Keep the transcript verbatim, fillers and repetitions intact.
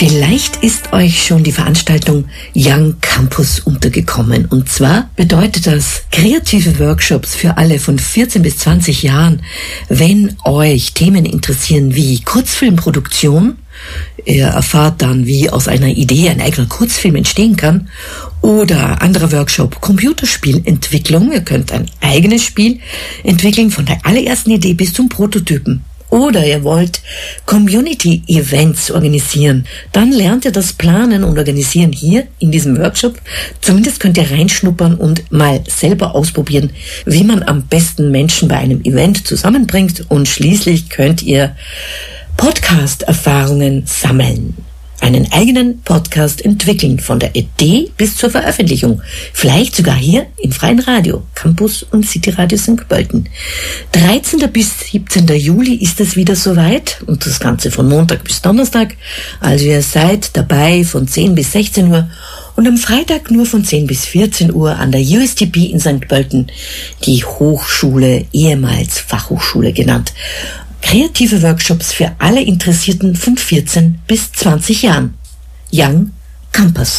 Vielleicht ist euch schon die Veranstaltung Young Campus untergekommen. Und zwar bedeutet das kreative Workshops für alle von vierzehn bis zwanzig Jahren. Wenn euch Themen interessieren wie Kurzfilmproduktion, ihr erfahrt dann, wie aus einer Idee ein eigener Kurzfilm entstehen kann, oder anderer Workshop Computerspielentwicklung. Ihr könnt ein eigenes Spiel entwickeln, von der allerersten Idee bis zum Prototypen. Oder ihr wollt Community-Events organisieren, dann lernt ihr das Planen und Organisieren hier in diesem Workshop. Zumindest könnt ihr reinschnuppern und mal selber ausprobieren, wie man am besten Menschen bei einem Event zusammenbringt. Und schließlich könnt ihr Podcast-Erfahrungen sammeln. Einen eigenen Podcast entwickeln, von der Idee bis zur Veröffentlichung. Vielleicht sogar hier im freien Radio, Campus und City Radio Sankt Pölten. dreizehnten bis siebzehnten Juli ist es wieder soweit und das Ganze von Montag bis Donnerstag. Also ihr seid dabei von zehn bis sechzehn Uhr und am Freitag nur von zehn bis vierzehn Uhr an der U S T B in Sankt Pölten, die Hochschule, ehemals Fachhochschule genannt. Kreative Workshops für alle Interessierten von vierzehn bis zwanzig Jahren. Young Campus.